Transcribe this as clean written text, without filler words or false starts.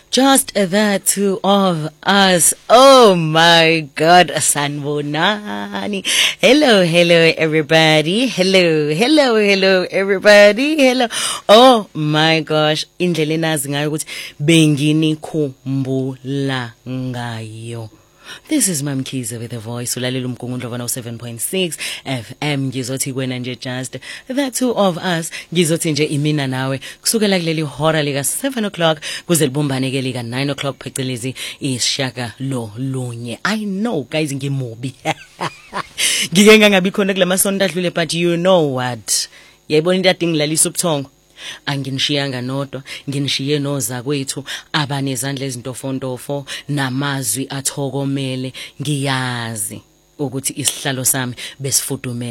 Just the two of us. Oh my God, sanibonani. Hello everybody. Hello everybody. Hello. Oh my gosh, indlela enazi ngayo ukuthi benginikhumbula ngayo. This is Mam Kiza with a voice. Ulalela umgungundlo 107.6 FM. Ngizothi kwena nje just the two of us. Ngizothi nje imina nawe kusukela kuleli hora lika 7 o'clock kuze libumbane ke lika 9 o'clock phecelezi ishaka lo lunye. I know guys ngimubi. Ngike ngangabi khona kulamasonto adlule but you know what? Yayibona into adingilalisa ubuthongo. Anginishiyanga nodwa, nginishiye noza kwethu abanezandla ezintofontofo namazwi athokomele. Ngiyazi ukuthi isihlalo sami besifudumele.